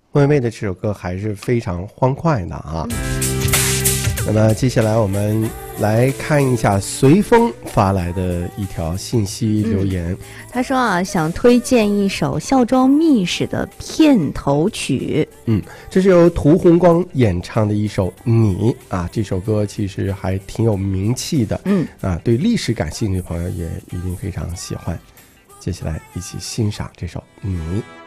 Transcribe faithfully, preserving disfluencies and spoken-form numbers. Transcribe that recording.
莫文蔚的这首歌还是非常欢快的啊。那么接下来我们来看一下随风发来的一条信息留言、嗯、 他说啊，想推荐一首《孝庄秘史》的片头曲。 嗯，这是由屠洪光演唱的一首你啊，这首歌其实还挺有名气的。 嗯啊，对历史感兴趣的朋友也一定非常喜欢。接下来一起欣赏这首你。